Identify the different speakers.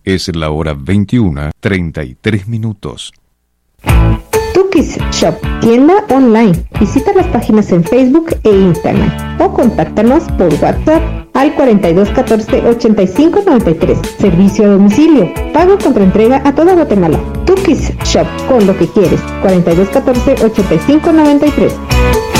Speaker 1: Es la hora 21:33.
Speaker 2: Tukis Shop, tienda online. Visita las páginas en Facebook e Instagram o contáctanos por WhatsApp al 4214-8593. Servicio a domicilio. Pago contra entrega a toda Guatemala. Tukis Shop, con lo que quieres. 4214-8593.